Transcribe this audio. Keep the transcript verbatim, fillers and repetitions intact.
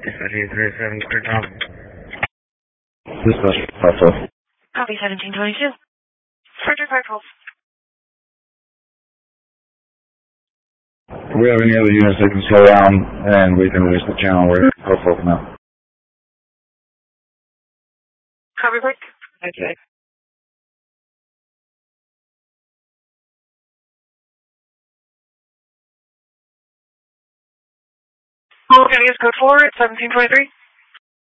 Dispatch eight three seven, clear top. Dispatch five four. Copy seventeen twenty-two. Frederick Parkville. Do we have any other units that can slow down and we can release the channel where it's hopeful now? Copy, break. Okay. We're going to use code four at seventeen twenty-three.